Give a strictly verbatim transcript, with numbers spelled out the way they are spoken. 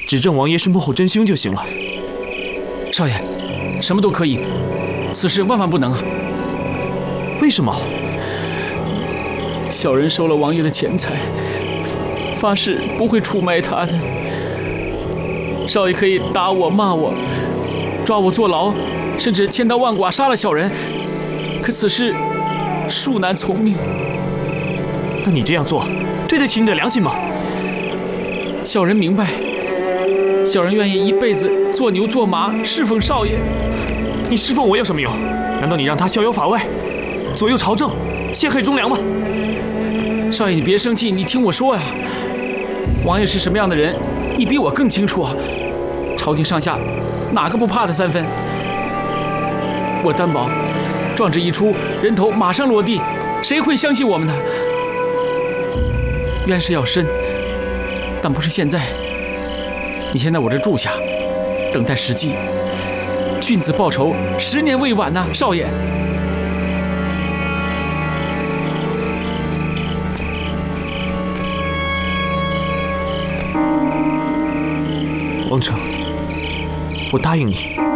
指证王爷是幕后真凶就行了。 少爷，什么都可以，此事万万不能啊！ 为什么？ 小人收了王爷的钱财，发誓不会出卖他的。少爷可以打我、骂我，抓我坐牢，甚至千刀万剐杀了小人，可此事恕难从命。 那你这样做，对得起你的良心吗？ 小人明白，小人愿意一辈子做牛做马，侍奉少爷。 你侍奉我有什么用？难道你让他逍遥法外，左右朝政，陷害忠良吗？ 少爷，你别生气，你听我说呀。王爷是什么样的人，你比我更清楚啊。朝廷上下，哪个不怕他三分？我担保，壮志一出，人头马上落地，谁会相信我们呢？冤事要深，但不是现在。你先在我这住下，等待时机。君子报仇，十年未晚呐，少爷。 王成，我答应你，